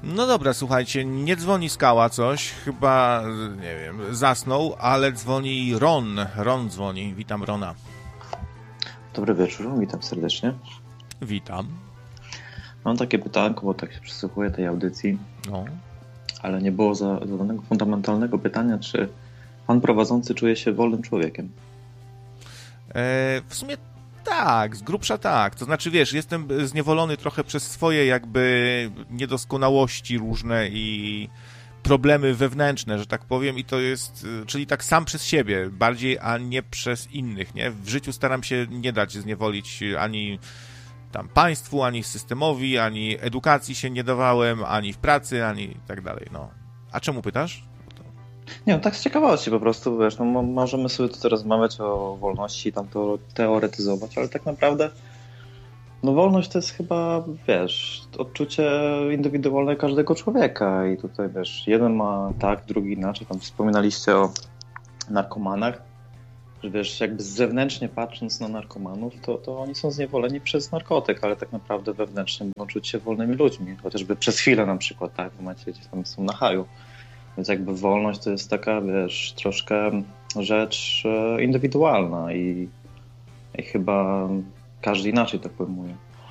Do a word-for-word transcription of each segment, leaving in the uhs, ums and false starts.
No dobra, słuchajcie, nie dzwoni Skała coś, chyba, nie wiem, zasnął, ale dzwoni Ron. Ron dzwoni, witam Rona. Dobry wieczór, witam serdecznie. Witam. Mam takie pytanko, bo tak się przysłuchuję tej audycji, no. Ale nie było zadanego fundamentalnego pytania, czy pan prowadzący czuje się wolnym człowiekiem? E, w sumie tak, z grubsza tak. To znaczy, wiesz, jestem zniewolony trochę przez swoje jakby niedoskonałości różne i problemy wewnętrzne, że tak powiem, i to jest, czyli tak sam przez siebie bardziej, a nie przez innych, nie? W życiu staram się nie dać zniewolić ani tam państwu, ani systemowi, ani edukacji się nie dawałem, ani w pracy, ani tak dalej, no. A czemu pytasz? Nie, no tak z ciekawości po prostu, wiesz, no możemy sobie tutaj rozmawiać o wolności i tam to teoretyzować, ale tak naprawdę no wolność to jest chyba, wiesz, odczucie indywidualne każdego człowieka i tutaj, wiesz, jeden ma tak, drugi inaczej, tam wspominaliście o narkomanach, że wiesz, jakby zewnętrznie patrząc na narkomanów, to, to oni są zniewoleni przez narkotyk, ale tak naprawdę wewnętrznie mogą czuć się wolnymi ludźmi, chociażby przez chwilę na przykład, tak, w momencie, gdzie tam są na haju. Więc jakby wolność to jest taka, wiesz, troszkę rzecz indywidualna i, i chyba każdy inaczej to pojmuje.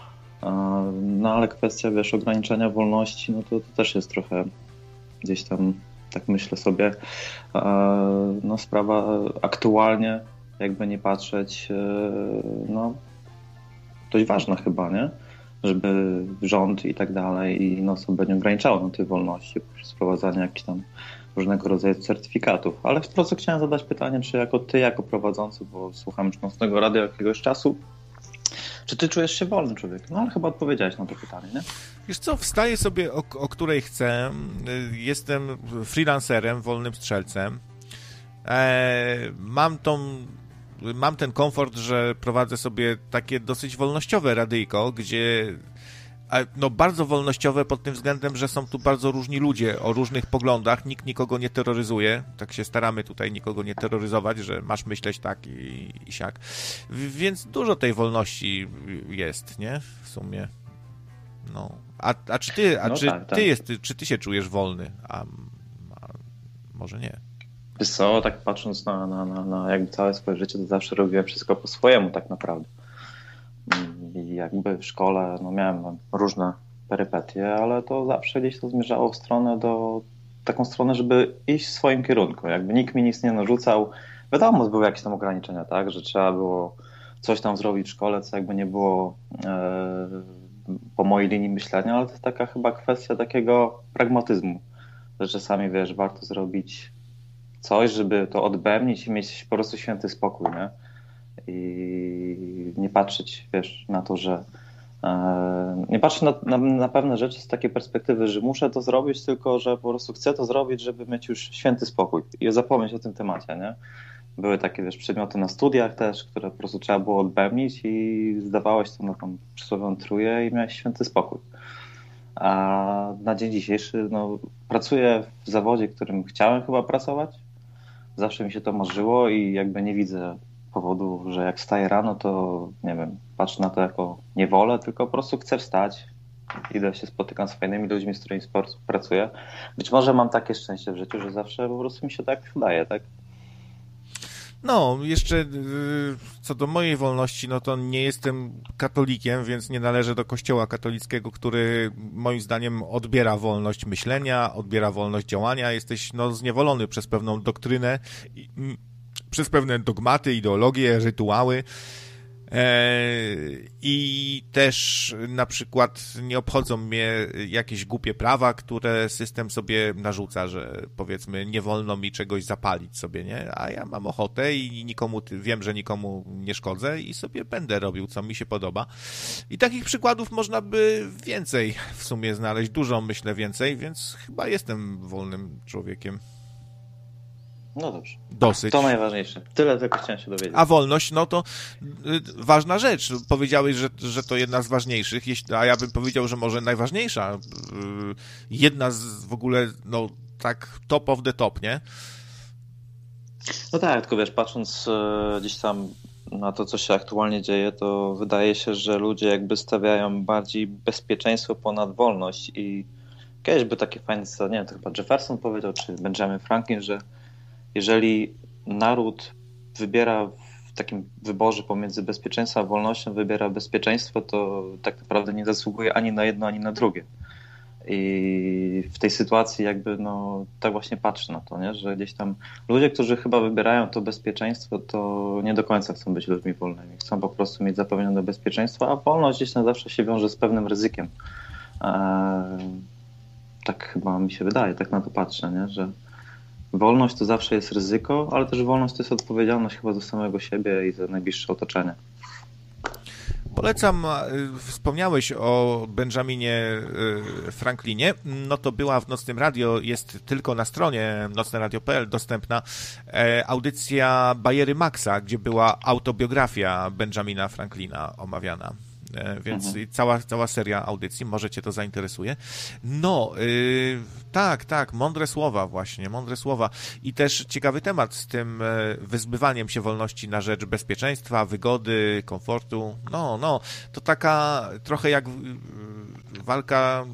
No ale kwestia, wiesz, ograniczenia wolności, no to, to też jest trochę gdzieś tam, tak myślę sobie, no sprawa aktualnie, jakby nie patrzeć, no dość ważna chyba, nie? Żeby rząd i tak dalej i no sobie nie ograniczało na tej wolności poprzez wprowadzanie jakichś tam różnego rodzaju certyfikatów. Ale po prostu chciałem zadać pytanie, czy jako ty, jako prowadzący, bo słucham już nocnego radia jakiegoś czasu, czy ty czujesz się wolnym człowiekiem? No ale chyba odpowiedziałeś na to pytanie, nie? Wiesz co, wstaję sobie o, o której chcę. Jestem freelancerem, wolnym strzelcem. Eee, mam tą Mam ten komfort, że prowadzę sobie takie dosyć wolnościowe radyjko, gdzie no bardzo wolnościowe pod tym względem, że są tu bardzo różni ludzie o różnych poglądach, nikt nikogo nie terroryzuje, tak się staramy tutaj nikogo nie terroryzować, że masz myśleć tak i, i siak. Więc dużo tej wolności jest, nie? W sumie. No. A, a czy ty, a no czy tak, ty tak. jest, czy ty się czujesz wolny? A, a może nie. Wiesz co, tak patrząc na, na, na, na jakby całe swoje życie, to zawsze robiłem wszystko po swojemu tak naprawdę. I jakby w szkole no miałem różne perypetie, ale to zawsze gdzieś to zmierzało w stronę do taką stronę, żeby iść w swoim kierunku. Jakby nikt mi nic nie narzucał. Wiadomo, były jakieś tam ograniczenia, tak, że trzeba było coś tam zrobić w szkole, co jakby nie było e, po mojej linii myślenia, ale to jest taka chyba kwestia takiego pragmatyzmu, że czasami, wiesz, warto zrobić coś, żeby to odbębnić i mieć po prostu święty spokój, nie? I nie patrzeć, wiesz, na to, że e, nie patrzeć na, na, na pewne rzeczy z takiej perspektywy, że muszę to zrobić, tylko że po prostu chcę to zrobić, żeby mieć już święty spokój i zapomnieć o tym temacie, nie? Były takie, wiesz, przedmioty na studiach też, które po prostu trzeba było odbębnić i zdawałeś to na tą przysłowiową trójkę i miałeś święty spokój. A na dzień dzisiejszy, no, pracuję w zawodzie, w którym chciałem chyba pracować. Zawsze mi się to marzyło i jakby nie widzę powodu, że jak wstaję rano, to nie wiem, patrzę na to jako niewolę, tylko po prostu chcę wstać, idę się spotykam z fajnymi ludźmi, z którymi pracuję. Być może mam takie szczęście w życiu, że zawsze po prostu mi się tak daje, tak? No, jeszcze co do mojej wolności, no to nie jestem katolikiem, więc nie należę do kościoła katolickiego, który moim zdaniem odbiera wolność myślenia, odbiera wolność działania. Jesteś no zniewolony przez pewną doktrynę, przez pewne dogmaty, ideologie, rytuały. I też na przykład nie obchodzą mnie jakieś głupie prawa, które system sobie narzuca, że powiedzmy nie wolno mi czegoś zapalić sobie, nie? A ja mam ochotę i nikomu, wiem, że nikomu nie szkodzę i sobie będę robił, co mi się podoba. I takich przykładów można by więcej w sumie znaleźć, dużo myślę więcej, więc chyba jestem wolnym człowiekiem. No dobrze. Dosyć. To najważniejsze. Tyle tylko chciałem się dowiedzieć. A wolność, no to y, ważna rzecz. Powiedziałeś, że, że to jedna z ważniejszych, jeśli, a ja bym powiedział, że może najważniejsza. Y, jedna z w ogóle, no tak top of the top, nie? No tak, tylko wiesz, patrząc y, gdzieś tam na to, co się aktualnie dzieje, to wydaje się, że ludzie jakby stawiają bardziej bezpieczeństwo ponad wolność i kiedyś by takie fajne, nie wiem, to chyba Jefferson powiedział, czy Benjamin Franklin, że jeżeli naród wybiera w takim wyborze pomiędzy bezpieczeństwem a wolnością, wybiera bezpieczeństwo, to tak naprawdę nie zasługuje ani na jedno, ani na drugie. I w tej sytuacji jakby no tak właśnie patrzę na to, nie? Że gdzieś tam ludzie, którzy chyba wybierają to bezpieczeństwo, to nie do końca chcą być ludźmi wolnymi. Chcą po prostu mieć zapewnione bezpieczeństwo, a wolność gdzieś tam zawsze się wiąże z pewnym ryzykiem. Eee, tak chyba mi się wydaje, tak na to patrzę, nie? Że wolność to zawsze jest ryzyko, ale też wolność to jest odpowiedzialność chyba za samego siebie i za najbliższe otoczenie. Polecam, wspomniałeś o Benjaminie Franklinie, no to była w Nocnym Radio, jest tylko na stronie nocne radio kropka p l dostępna audycja Bajery Maxa, gdzie była autobiografia Benjamina Franklina omawiana. Więc mhm. cała, cała seria audycji, może cię to zainteresuje. No, yy, tak, tak, mądre słowa właśnie, mądre słowa. I też ciekawy temat z tym wyzbywaniem się wolności na rzecz bezpieczeństwa, wygody, komfortu. No, no, to taka trochę jak walka,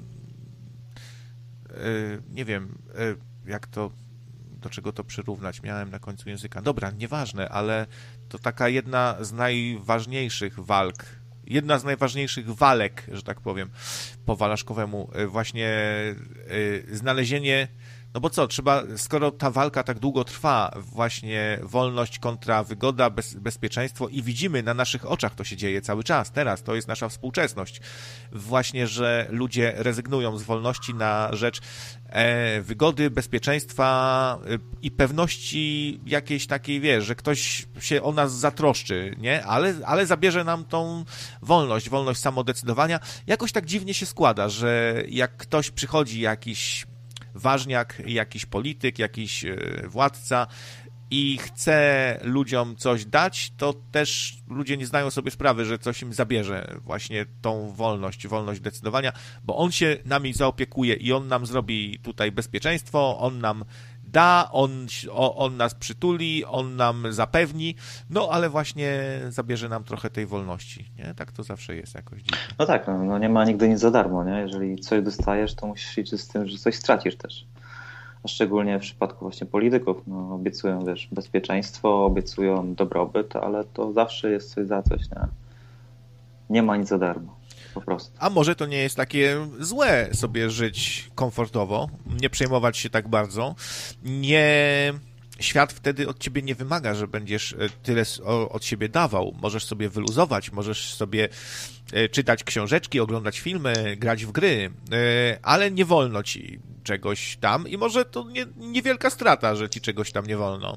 yy, nie wiem, yy, jak to, do czego to przyrównać, miałem na końcu języka. Dobra, nieważne, ale to taka jedna z najważniejszych walk, jedna z najważniejszych walek, że tak powiem, po walaszkowemu, właśnie znalezienie, no bo co, trzeba, skoro ta walka tak długo trwa, właśnie wolność kontra wygoda, bez, bezpieczeństwo i widzimy na naszych oczach, to się dzieje cały czas, teraz, to jest nasza współczesność, właśnie, że ludzie rezygnują z wolności na rzecz e, wygody, bezpieczeństwa e, i pewności jakiejś takiej, wiesz, że ktoś się o nas zatroszczy, nie, ale, ale zabierze nam tą wolność, wolność samodecydowania. Jakoś tak dziwnie się składa, że jak ktoś przychodzi, jakiś ważniak, jakiś polityk, jakiś władca i chce ludziom coś dać, to też ludzie nie zdają sobie sprawy, że coś im zabierze właśnie tą wolność, wolność decydowania, bo on się nami zaopiekuje i on nam zrobi tutaj bezpieczeństwo, on nam da, on, on nas przytuli, on nam zapewni, no ale właśnie zabierze nam trochę tej wolności, nie? Tak to zawsze jest jakoś dziwne. No tak, no, no nie ma nigdy nic za darmo, nie? Jeżeli coś dostajesz, to musisz liczyć z tym, że coś stracisz też. A szczególnie w przypadku właśnie polityków, no obiecują, wiesz, bezpieczeństwo, obiecują dobrobyt, ale to zawsze jest coś za coś, nie? Nie ma nic za darmo. Po prostu. A może to nie jest takie złe sobie żyć komfortowo, nie przejmować się tak bardzo, nie... Świat wtedy od ciebie nie wymaga, że będziesz tyle od siebie dawał. Możesz sobie wyluzować, możesz sobie czytać książeczki, oglądać filmy, grać w gry, ale nie wolno ci czegoś tam i może to nie, niewielka strata, że ci czegoś tam nie wolno.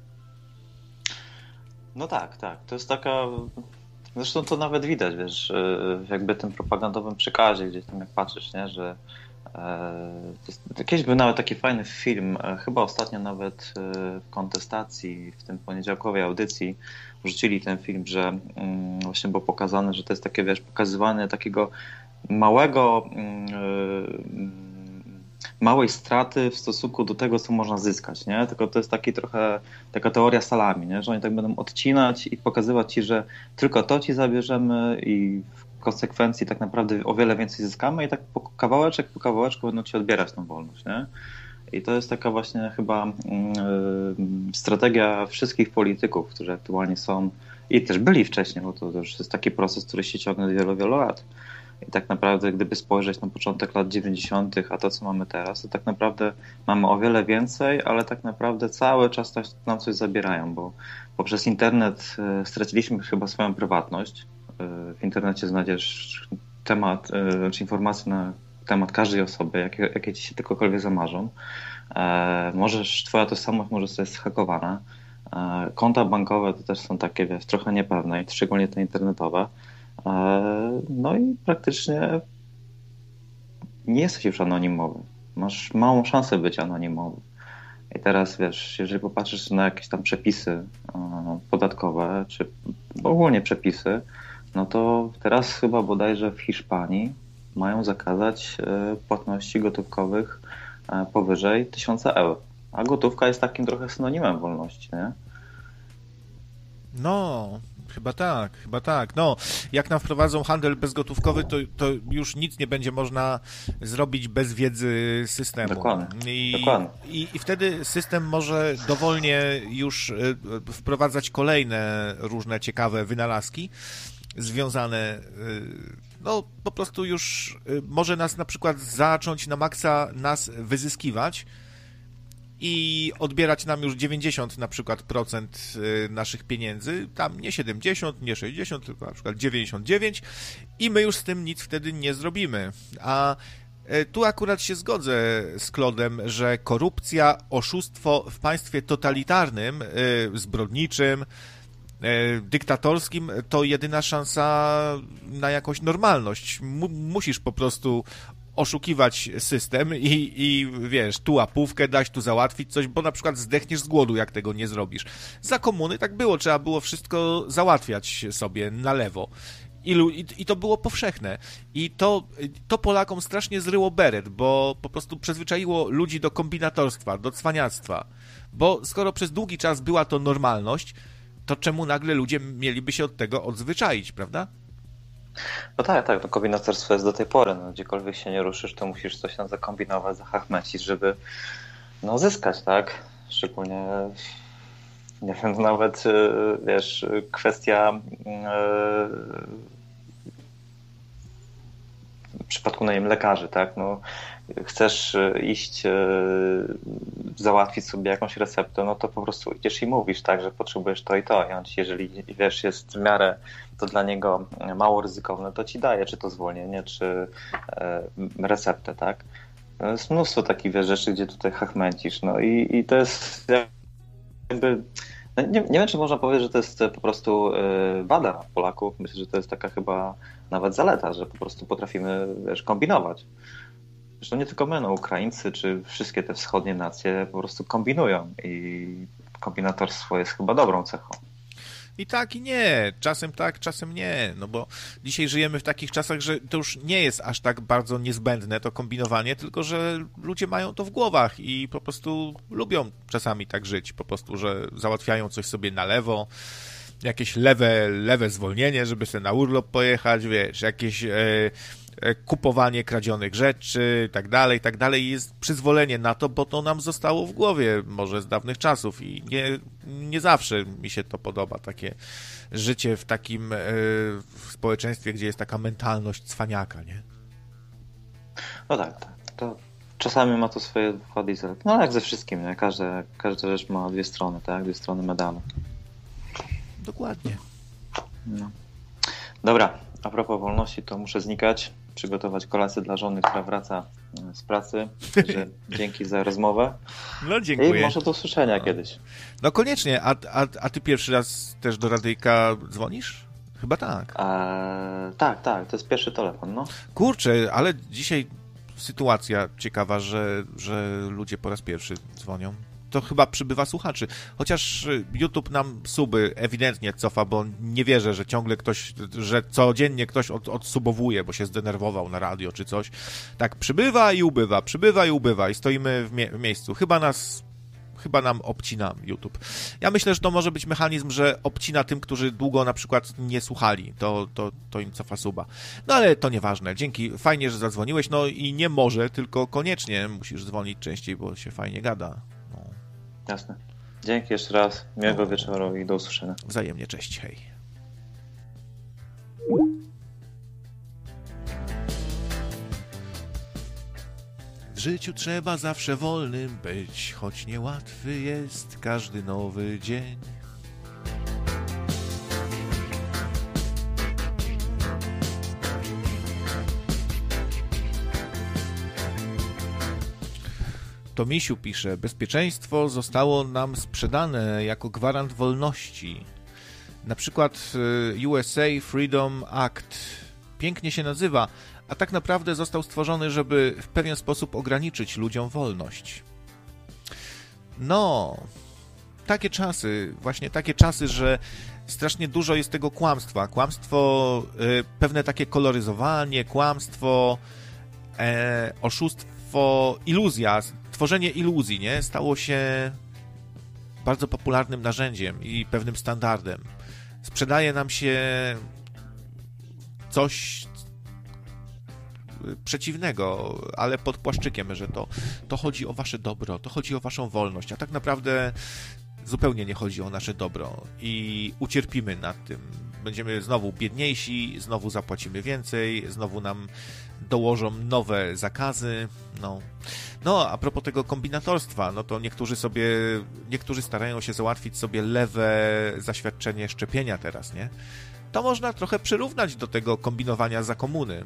No tak, tak. To jest taka... Zresztą to nawet widać, wiesz, jakby tym propagandowym przekazie, gdzieś tam jak patrzysz, nie, że e, kiedyś był nawet taki fajny film, chyba ostatnio nawet w kontestacji, w tym poniedziałkowej audycji wrzucili ten film, że mm, właśnie było pokazane, że to jest takie, wiesz, pokazywanie takiego małego mm, małej straty w stosunku do tego, co można zyskać, nie? Tylko to jest taki trochę taka teoria salami, nie? Że oni tak będą odcinać i pokazywać ci, że tylko to ci zabierzemy i w konsekwencji tak naprawdę o wiele więcej zyskamy i tak po kawałeczek po kawałeczku będą ci odbierać tą wolność, nie? I to jest taka właśnie chyba yy, strategia wszystkich polityków, którzy aktualnie są i też byli wcześniej, bo to już jest taki proces, który się ciągnie od wielu, wielu lat. I tak naprawdę, gdyby spojrzeć na początek lat dziewięćdziesiątych, a to, co mamy teraz, to tak naprawdę mamy o wiele więcej, ale tak naprawdę cały czas nam coś zabierają, bo poprzez internet straciliśmy chyba swoją prywatność. W internecie znajdziesz temat, czy informacje na temat każdej osoby, jakie, jakie ci się tylkokolwiek zamarzą. Możesz, twoja tożsamość może zostać zhakowana. Konta bankowe to też są takie, wiesz, trochę niepewne, szczególnie te internetowe. No i praktycznie nie jesteś już anonimowy. Masz małą szansę być anonimowy. I teraz wiesz, jeżeli popatrzysz na jakieś tam przepisy podatkowe, czy ogólnie przepisy, no to teraz chyba bodajże w Hiszpanii mają zakazać płatności gotówkowych powyżej tysiąca euro. A gotówka jest takim trochę synonimem wolności, nie? No, Chyba tak, chyba tak. No, jak nam wprowadzą handel bezgotówkowy, to, to już nic nie będzie można zrobić bez wiedzy systemu. Dokładnie. I, Dokładnie. I, I wtedy system może dowolnie już wprowadzać kolejne różne ciekawe wynalazki związane, no po prostu już może nas na przykład zacząć na maksa nas wyzyskiwać i odbierać nam już dziewięćdziesiąt na przykład procent naszych pieniędzy, tam nie siedemdziesiąt, nie sześćdziesiąt, tylko na przykład dziewięćdziesiąt dziewięć i my już z tym nic wtedy nie zrobimy. A tu akurat się zgodzę z Klodem, że korupcja, oszustwo w państwie totalitarnym, zbrodniczym, dyktatorskim to jedyna szansa na jakąś normalność. M- musisz po prostu oszukiwać system i, i wiesz, tu łapówkę dać, tu załatwić coś, bo na przykład zdechniesz z głodu, jak tego nie zrobisz. Za komuny tak było, trzeba było wszystko załatwiać sobie na lewo. I, i, i to było powszechne. I to, to Polakom strasznie zryło beret, bo po prostu przyzwyczaiło ludzi do kombinatorstwa, do cwaniactwa. Bo skoro przez długi czas była to normalność, to czemu nagle ludzie mieliby się od tego odzwyczaić, prawda? No tak, tak, to kombinatorstwo jest do tej pory. No, gdziekolwiek się nie ruszysz, to musisz coś tam zakombinować, zahachmecić, żeby no, zyskać, tak? Szczególnie, nie wiem, nawet, wiesz, kwestia w przypadku, no nie wiem, lekarzy, tak? No, chcesz iść, załatwić sobie jakąś receptę, no to po prostu idziesz i mówisz, tak, że potrzebujesz to i to. I on ci, jeżeli, wiesz, jest w miarę to dla niego mało ryzykowne, to ci daje, czy to zwolnienie, czy receptę, tak? No jest mnóstwo takich, wiesz, rzeczy, gdzie tutaj hachmęcisz, no i, i to jest jakby... Nie, nie wiem, czy można powiedzieć, że to jest po prostu wada Polaków. Myślę, że to jest taka chyba nawet zaleta, że po prostu potrafimy, wiesz, kombinować. Zresztą nie tylko my, no, Ukraińcy czy wszystkie te wschodnie nacje po prostu kombinują i kombinatorstwo jest chyba dobrą cechą. I tak, i nie. Czasem tak, czasem nie. No bo dzisiaj żyjemy w takich czasach, że to już nie jest aż tak bardzo niezbędne to kombinowanie, tylko że ludzie mają to w głowach i po prostu lubią czasami tak żyć. Po prostu, że załatwiają coś sobie na lewo, jakieś lewe, lewe zwolnienie, żeby sobie na urlop pojechać, wiesz, jakieś e, e, kupowanie kradzionych rzeczy, i tak dalej, i tak dalej. Jest przyzwolenie na to, bo to nam zostało w głowie może z dawnych czasów i nie, nie zawsze mi się to podoba, takie życie w takim e, w społeczeństwie, gdzie jest taka mentalność cwaniaka, nie? No tak, tak. To czasami ma to swoje wady i zalety. No jak ze wszystkim, nie? Każda, każda rzecz ma dwie strony, tak? Dwie strony medalu. Dokładnie. No. Dobra, a propos wolności, to muszę znikać, przygotować kolację dla żony, która wraca z pracy. Także dzięki za rozmowę. No dziękuję. I może do usłyszenia no. kiedyś. No koniecznie. A, a, a ty pierwszy raz też do radyjka dzwonisz? Chyba tak. Eee, tak, tak. To jest pierwszy telefon, no. Kurczę, ale dzisiaj sytuacja ciekawa, że, że ludzie po raz pierwszy dzwonią. To chyba przybywa słuchaczy. Chociaż YouTube nam suby ewidentnie cofa, bo nie wierzę, że ciągle ktoś, że codziennie ktoś od, odsubowuje, bo się zdenerwował na radio czy coś. Tak, przybywa i ubywa, przybywa i ubywa i stoimy w, mie- w miejscu. Chyba nas, chyba nam obcina YouTube. Ja myślę, że to może być mechanizm, że obcina tym, którzy długo na przykład nie słuchali. To, to, to im cofa suba. No ale to nieważne. Dzięki, fajnie, że zadzwoniłeś. No i nie może, tylko koniecznie musisz dzwonić częściej, bo się fajnie gada. Jasne. Dzięki jeszcze raz. Miłego no. wieczoru i do usłyszenia. Wzajemnie, cześć, hej. W życiu trzeba zawsze wolnym być, choć niełatwy jest każdy nowy dzień. To Misiu pisze, bezpieczeństwo zostało nam sprzedane jako gwarant wolności. Na przykład U S A Freedom Act pięknie się nazywa, a tak naprawdę został stworzony, żeby w pewien sposób ograniczyć ludziom wolność. No, takie czasy, właśnie takie czasy, że strasznie dużo jest tego kłamstwa. Kłamstwo, pewne takie koloryzowanie, kłamstwo, e, oszustwo, iluzja, tworzenie iluzji, nie? Stało się bardzo popularnym narzędziem i pewnym standardem. sprzedaje nam się coś przeciwnego, ale pod płaszczykiem, że to, to chodzi o wasze dobro, to chodzi o waszą wolność, a tak naprawdę zupełnie nie chodzi o nasze dobro i ucierpimy nad tym. Będziemy znowu biedniejsi, znowu zapłacimy więcej, znowu nam dołożą nowe zakazy. No, no a propos tego kombinatorstwa, no to niektórzy sobie, niektórzy starają się załatwić sobie lewe zaświadczenie szczepienia teraz, nie? To można trochę przyrównać do tego kombinowania za komuny.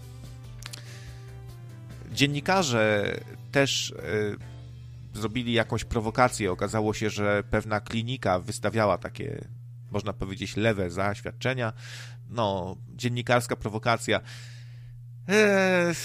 Dziennikarze też y, zrobili jakąś prowokację. Okazało się, że pewna klinika wystawiała takie, można powiedzieć, lewe zaświadczenia. No, dziennikarska prowokacja. Eee,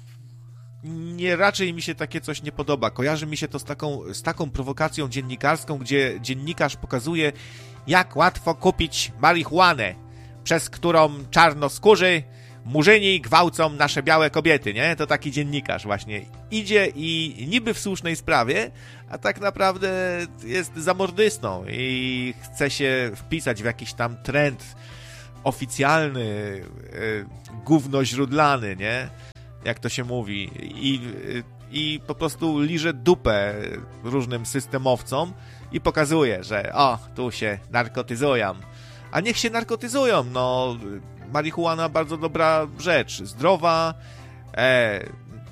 nie, raczej mi się takie coś nie podoba. Kojarzy mi się to z taką, z taką prowokacją dziennikarską, gdzie dziennikarz pokazuje, jak łatwo kupić marihuanę, przez którą czarnoskórzy murzyni gwałcą nasze białe kobiety, nie? To taki dziennikarz właśnie idzie i niby w słusznej sprawie, a tak naprawdę jest zamordystą i chce się wpisać w jakiś tam trend oficjalny, yy, gównoźródlany, nie? Jak to się mówi. I, yy, i po prostu liże dupę różnym systemowcom i pokazuje, że o, tu się narkotyzują. A niech się narkotyzują, no... Marihuana bardzo dobra rzecz, zdrowa, e,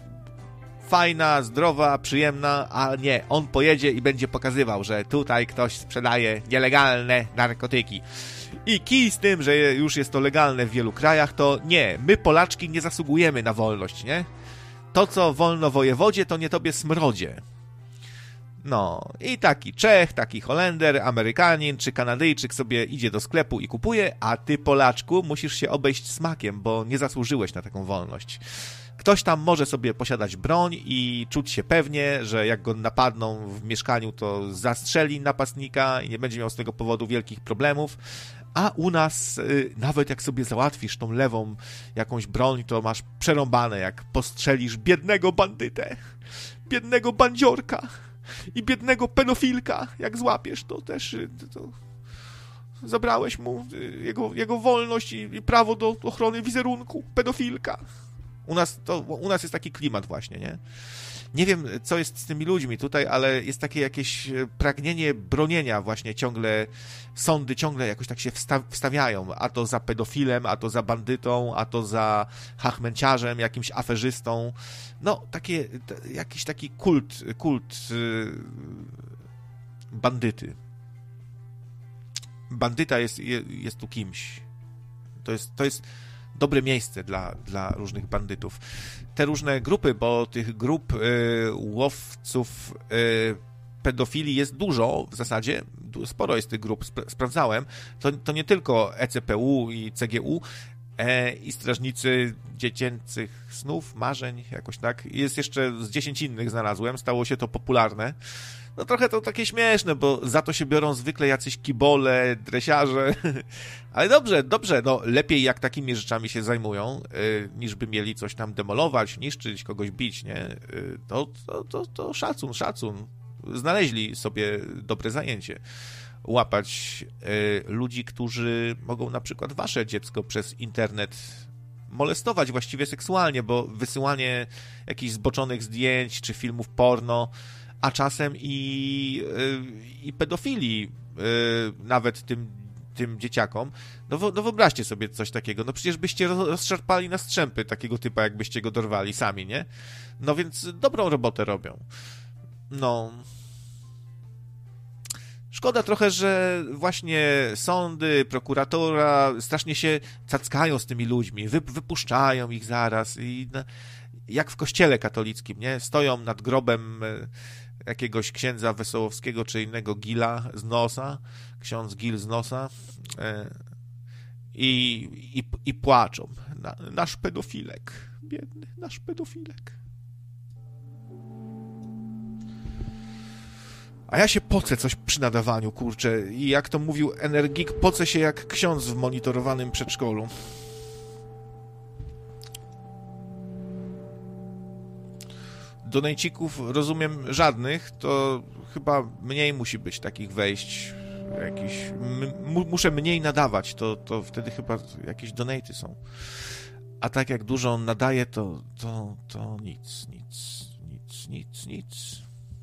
fajna, zdrowa, przyjemna, a nie, on pojedzie i będzie pokazywał, że tutaj ktoś sprzedaje nielegalne narkotyki. I kij z tym, że już jest to legalne w wielu krajach, to nie, my Polaczki nie zasługujemy na wolność, nie? To, co wolno wojewodzie, to nie tobie smrodzie. No, i taki Czech, taki Holender, Amerykanin czy Kanadyjczyk sobie idzie do sklepu i kupuje, a ty, Polaczku, musisz się obejść smakiem, bo nie zasłużyłeś na taką wolność. Ktoś tam może sobie posiadać broń i czuć się pewnie, że jak go napadną w mieszkaniu, to zastrzeli napastnika i nie będzie miał z tego powodu wielkich problemów, a u nas y, nawet jak sobie załatwisz tą lewą jakąś broń, to masz przerąbane, jak postrzelisz biednego bandytę, biednego bandziorka i biednego pedofilka, jak złapiesz, to też to zabrałeś mu jego, jego wolność i, i prawo do ochrony wizerunku pedofilka. U nas, to, u nas jest taki klimat właśnie, nie? Nie wiem, co jest z tymi ludźmi tutaj, ale jest takie jakieś pragnienie bronienia właśnie ciągle, sądy ciągle jakoś tak się wsta- wstawiają, a to za pedofilem, a to za bandytą, a to za chachmęciarzem, jakimś aferzystą. No, takie, t- jakiś taki kult, kult yy, bandyty. Bandyta jest, jest tu kimś. To jest, to jest dobre miejsce dla, dla różnych bandytów. Te różne grupy, bo tych grup y, łowców y, pedofili jest dużo w zasadzie, sporo jest tych grup, sp- sprawdzałem, to, to nie tylko E C P U i C G U e, i Strażnicy Dziecięcych Snów, Marzeń, jakoś tak. Jest jeszcze z dziesięć innych znalazłem, stało się to popularne. No trochę to takie śmieszne, bo za to się biorą zwykle jacyś kibole, dresiarze. Ale dobrze, dobrze, no lepiej jak takimi rzeczami się zajmują, yy, niż by mieli coś tam demolować, niszczyć, kogoś bić, nie? Yy, to, to, to, to szacun, szacun. Znaleźli sobie dobre zajęcie. Łapać yy, ludzi, którzy mogą na przykład wasze dziecko przez internet molestować właściwie seksualnie, bo wysyłanie jakichś zboczonych zdjęć czy filmów porno, a czasem i, i pedofili nawet tym, tym dzieciakom. No, no wyobraźcie sobie coś takiego. No przecież byście rozszarpali na strzępy takiego typa, jakbyście go dorwali sami, nie? No więc dobrą robotę robią. No... Szkoda trochę, że właśnie sądy, prokuratura strasznie się cackają z tymi ludźmi, wy, wypuszczają ich zaraz i jak w kościele katolickim, nie? Stoją nad grobem jakiegoś księdza Wesołowskiego czy innego Gila z nosa, ksiądz Gil z nosa i, i, i płaczą. Na, nasz pedofilek, biedny, nasz pedofilek. A ja się pocę coś przy nadawaniu, kurczę. I jak to mówił Energik, pocę się jak ksiądz w monitorowanym przedszkolu. Donejcików rozumiem żadnych, to chyba mniej musi być takich wejść jakiś m- muszę mniej nadawać, to, to wtedy chyba jakieś donaty są. A tak jak dużo on nadaje, to, to, to nic, nic, nic, nic, nic.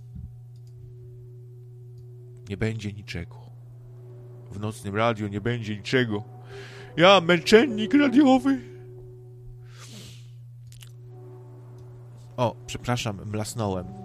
Nie będzie niczego. W nocnym radiu nie będzie niczego. Ja, męczennik radiowy. O, przepraszam, mlasnąłem.